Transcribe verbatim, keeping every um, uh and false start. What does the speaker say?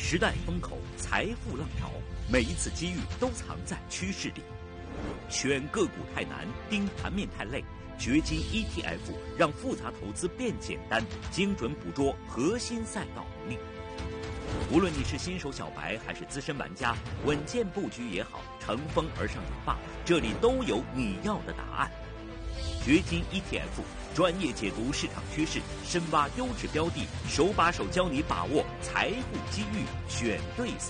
时代风口，财富浪潮，每一次机遇都藏在趋势里。选个股太难，盯盘面太累，掘金 E T F 让复杂投资变简单，精准捕捉核心赛道能力。无论你是新手小白还是资深玩家，稳健布局也好，乘风而上也罢，这里都有你要的答案。掘金 E T F 专业解读市场趋势，深挖优质标的，手把手教你把握财富机遇，选对。